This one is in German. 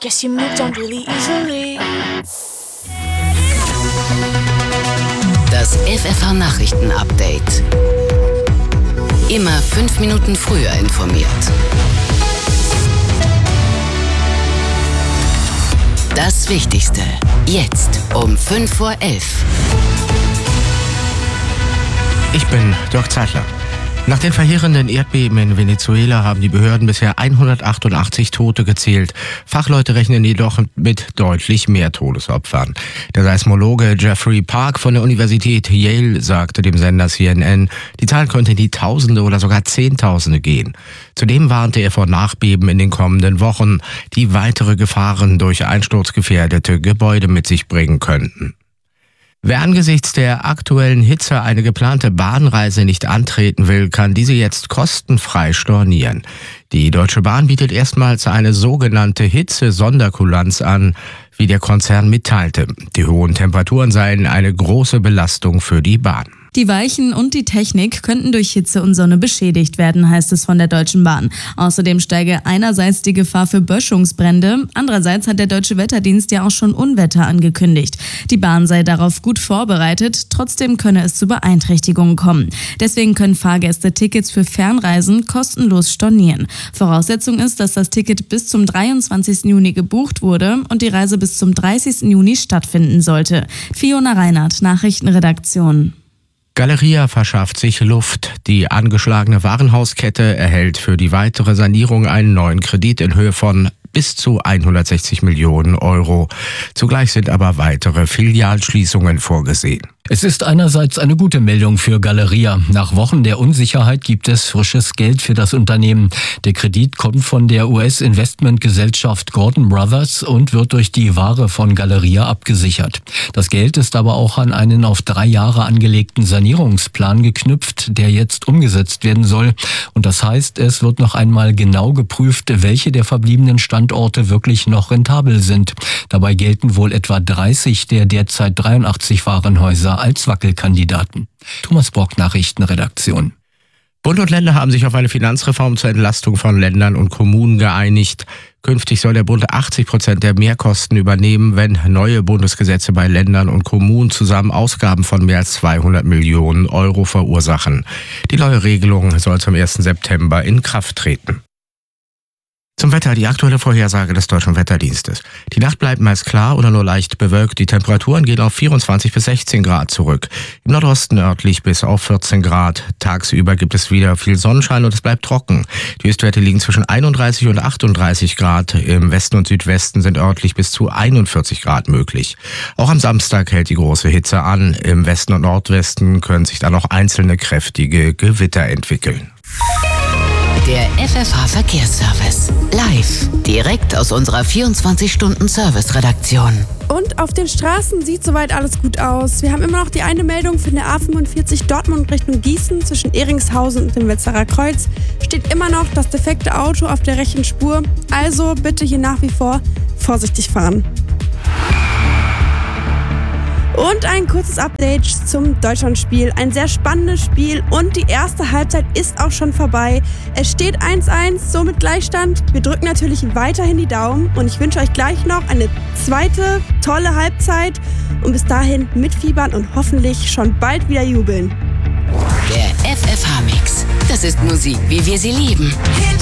Guess you moved on really easily. Das FFH-Nachrichten-Update. Immer 5 Minuten früher informiert. Das Wichtigste. Jetzt um 5:11 Uhr. Ich bin Dirk Zeitler. Nach den verheerenden Erdbeben in Venezuela haben die Behörden bisher 188 Tote gezählt. Fachleute rechnen jedoch mit deutlich mehr Todesopfern. Der Seismologe Jeffrey Park von der Universität Yale sagte dem Sender CNN, die Zahl könnte in die Tausende oder sogar Zehntausende gehen. Zudem warnte er vor Nachbeben in den kommenden Wochen, die weitere Gefahren durch einsturzgefährdete Gebäude mit sich bringen könnten. Wer angesichts der aktuellen Hitze eine geplante Bahnreise nicht antreten will, kann diese jetzt kostenfrei stornieren. Die Deutsche Bahn bietet erstmals eine sogenannte Hitze-Sonderkulanz an, wie der Konzern mitteilte. Die hohen Temperaturen seien eine große Belastung für die Bahn. Die Weichen und die Technik könnten durch Hitze und Sonne beschädigt werden, heißt es von der Deutschen Bahn. Außerdem steige einerseits die Gefahr für Böschungsbrände, andererseits hat der Deutsche Wetterdienst ja auch schon Unwetter angekündigt. Die Bahn sei darauf gut vorbereitet, trotzdem könne es zu Beeinträchtigungen kommen. Deswegen können Fahrgäste Tickets für Fernreisen kostenlos stornieren. Voraussetzung ist, dass das Ticket bis zum 23. Juni gebucht wurde und die Reise bis zum 30. Juni stattfinden sollte. Fiona Reinhardt, Nachrichtenredaktion. Galeria verschafft sich Luft. Die angeschlagene Warenhauskette erhält für die weitere Sanierung einen neuen Kredit in Höhe von bis zu 160 Millionen Euro. Zugleich sind aber weitere Filialschließungen vorgesehen. Es ist einerseits eine gute Meldung für Galeria. Nach Wochen der Unsicherheit gibt es frisches Geld für das Unternehmen. Der Kredit kommt von der US-Investmentgesellschaft Gordon Brothers und wird durch die Ware von Galeria abgesichert. Das Geld ist aber auch an einen auf 3 Jahre angelegten Sanierungsplan geknüpft, der jetzt umgesetzt werden soll. Und das heißt, es wird noch einmal genau geprüft, welche der verbliebenen Standorte wirklich noch rentabel sind. Dabei gelten wohl etwa 30 der derzeit 83 Warenhäuser als Wackelkandidaten. Thomas Brock, Nachrichtenredaktion. Bund und Länder haben sich auf eine Finanzreform zur Entlastung von Ländern und Kommunen geeinigt. Künftig soll der Bund 80% der Mehrkosten übernehmen, wenn neue Bundesgesetze bei Ländern und Kommunen zusammen Ausgaben von mehr als 200 Millionen Euro verursachen. Die neue Regelung soll zum 1. September in Kraft treten. Zum Wetter, die aktuelle Vorhersage des Deutschen Wetterdienstes. Die Nacht bleibt meist klar oder nur leicht bewölkt. Die Temperaturen gehen auf 24 bis 16 Grad zurück. Im Nordosten örtlich bis auf 14 Grad. Tagsüber gibt es wieder viel Sonnenschein und es bleibt trocken. Die Höchstwerte liegen zwischen 31 und 38 Grad. Im Westen und Südwesten sind örtlich bis zu 41 Grad möglich. Auch am Samstag hält die große Hitze an. Im Westen und Nordwesten können sich dann noch einzelne kräftige Gewitter entwickeln. Der FFH-Verkehrsservice. Live. Direkt aus unserer 24-Stunden-Service-Redaktion. Und auf den Straßen sieht soweit alles gut aus. Wir haben immer noch die eine Meldung von der A45 Dortmund Richtung Gießen zwischen Ehringshausen und dem Wetzlarer Kreuz. Steht immer noch das defekte Auto auf der rechten Spur. Also bitte hier nach wie vor vorsichtig fahren. Und ein kurzes Update zum Deutschlandspiel. Ein sehr spannendes Spiel und die erste Halbzeit ist auch schon vorbei. Es steht 1:1, somit Gleichstand. Wir drücken natürlich weiterhin die Daumen und ich wünsche euch gleich noch eine zweite tolle Halbzeit und bis dahin mitfiebern und hoffentlich schon bald wieder jubeln. Der FFH-Mix. Das ist Musik, wie wir sie lieben.